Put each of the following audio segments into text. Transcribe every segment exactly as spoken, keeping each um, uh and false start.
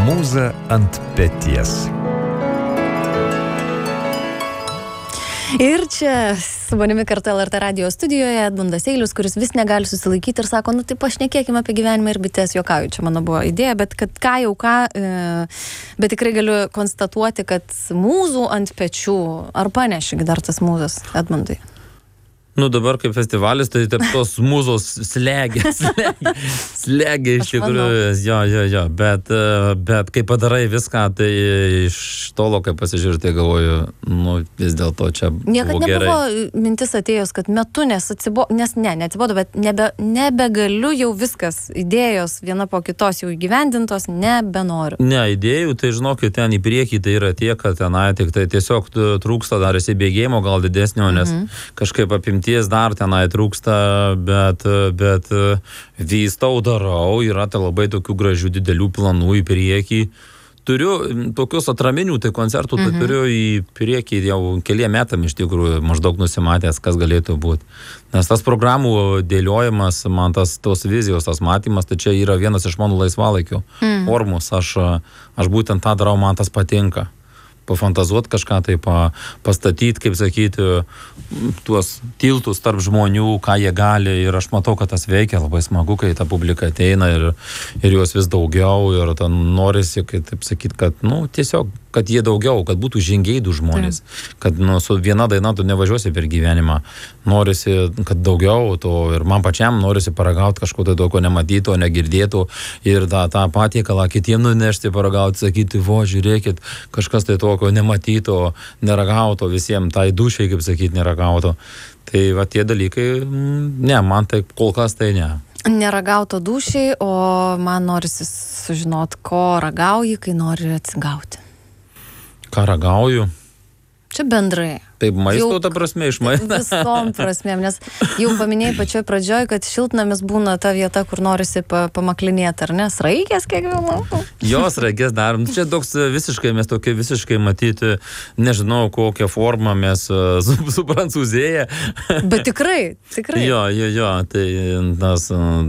Mūza ant peties. Ir čia su manimi kartu L R T radijo studijoje Edmundas Eilius, kuris vis negali susilaikyti ir sako, nu tai pašnekėkime apie gyvenimą ir bites, juokauju, čia mano buvo idėja, bet kad ką jau ką, e, bet tikrai galiu konstatuoti, kad mūzų ant pečių, ar paneši dar tas mūzas, Edmundai? Nu dabar kaip festivalis, tai taip tos mūzos slegia, slegia, slegia iš tikrųjų, jo, jo, jo, bet, bet kai padarai viską, tai iš tolo, kai pasižiūrėjau, tai galvoju, nu vis dėlto čia niekad buvo gerai. nebuvo mintis atėjus, kad metu nesatsibodo, nes ne, neatsibodo, bet nebe, nebegaliu jau viskas, idėjos viena po kitos jau įgyvendintos, nebenoriu. Ne, idėjų, tai žinokit, ten į priekį tai yra tiek, kad tenai tik tai tiesiog trūksta dar įsibėgėjimo gal didesnio, nes mhm. kažkaip apimti ties dar tenai trūksta, bet, bet vystau, darau, yra tai labai tokių gražių didelių planų į priekį. Turiu tokius atraminių, tai koncertų, tai mhm. turiu į priekį jau keliem metam iš tikrųjų maždaug nusimatęs, kas galėtų būti. Nes tas programų dėliojimas, man tas tos vizijos, tas matymas, tai čia yra vienas iš mano laisvalaikių mhm. formos. Aš, aš būtent tą darau, man tas patinka. Pafantazuoti kažką, tai pa, pastatyti, kaip sakyti, tuos tiltus tarp žmonių, ką jie gali, ir aš matau, kad tas veikia, labai smagu, kai ta publika ateina ir, ir jos vis daugiau, ir ten norisi, kaip taip sakyti, kad, nu, tiesiog, kad jie daugiau, kad būtų žingeidų žmonės, mm. kad, nu, su viena daina tu nevažiuosi per gyvenimą, norisi, kad daugiau to, ir man pačiam norisi paragauti kažko tai tokio nematyto, negirdėto, ir tą, tą patiekalą kitiem nunešti, paragauti, sakyti, vo, žiūrėkit, kažkas tai tokio nematyto, neragauto visiems, tai dušiai, kaip sakyti, neragauto. Tai va tie dalykai, ne, man tai kol kas tai ne. Neragauto dušiai, o man norisi sužinot, ko ragauji, kai nori atsigauti. Ką ragauju? Čia bendrai. Taip, maisto, jau, ta prasme, iš maisto. Visom prasmėm, nes jau paminėjai pačioj pradžioj, kad šiltnamis būna ta vieta, kur norisi pa, pamaklinėti, ar ne? Sraigės kiek vėlau? Jo, sraigės darom. Čia toks visiškai, mes tokie visiškai matyti, nežinau, kokią formą mes su, su Prancūzėje. Bet tikrai, tikrai. Jo, jo, jo, tai tas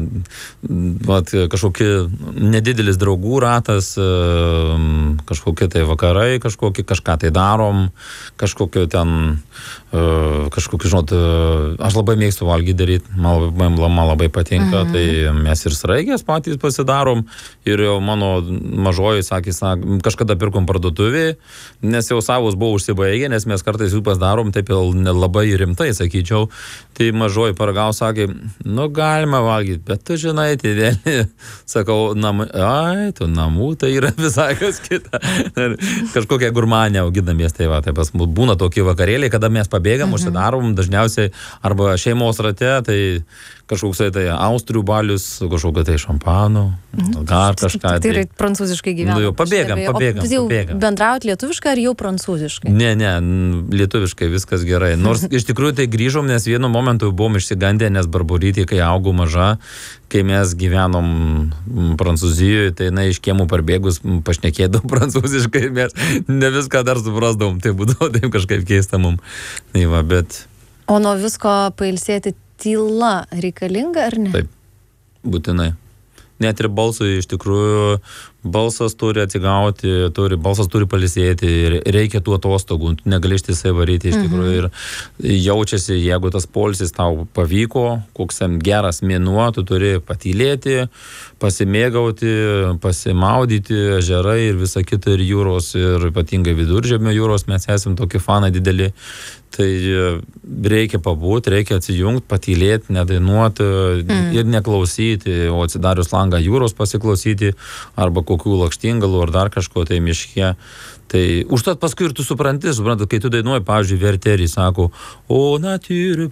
vat, kažkokie nedidelis draugų ratas, kažkokie tai vakarai, kažkokie, kažką tai darom, kažkokio ten uh, kažkokį, žinot, uh, aš labai mėgstu valgyti daryti, man, man, man labai patinka, mm-hmm. tai mes ir sraigės patys pasidarom, ir jau mano mažoji sakė, sak, kažkada pirkom parduotuvį, nes jau savus buvo užsibaigę, nes mes kartais jų pasidarom taip jau labai rimtai, sakyčiau, tai mažoji paragau sakė, nu galima valgyti, bet tu žinai, tai vėlį, sakau, nam, ai, tu namų, tai yra visai kas kita, kažkokią gurmanę auginamės, tai va, tai pas mus būna tokie vakarėliai, kada mes pabėgam, mhm. užsidarom, dažniausiai arba šeimos rate, tai kažkoks tai austrių balius, kažkokia tai šampanų, dar kažką. Tai yra prancūziškai gyvenam. Nu jau pabėgam, pabėgam, o jau pabėgam. Bendraut lietuviškai ar jau prancūziškai? Ne, ne, lietuviškai viskas gerai. Nors iš tikrųjų tai grįžom, nes vienu momentu buvom išsigandę, nes Barborytė, kai augau maža, kai mes gyvenom Prancūzijoje, tai na, iš kiemų parbėgus pašnekėdom prancūziškai, mes ne viską dar suprasdavom, tai būdavo taip kažkaip keista mum. Tai va, bet... O nuo visko pailsėti tyla reikalinga, ar ne? Taip, būtinai. Net ir balsui iš tikrųjų balsas turi atsigauti, turi, balsas turi palisėti ir reikia tų atostogų, negali ištisai varyti iš tikrųjų ir jaučiasi, jeigu tas poilsis tau pavyko, koks geras mėnuo, tu turi patylėti, pasimėgauti, pasimaudyti, ežerai ir visa kita ir jūros, ir ypatingai viduržemio jūros, mes esame tokie fanai dideli, tai reikia pabūti, reikia atsijungti, patylėti, nedainuoti mm. ir neklausyti, o atsidarius langą jūros pasiklausyti, arba kokių lakštingalų, ar dar kažko tai miške. Tai užtat paskui ir tu supranti, suprantat, kai tu dainuoji, pavyzdžiui, Verterį sako, o nature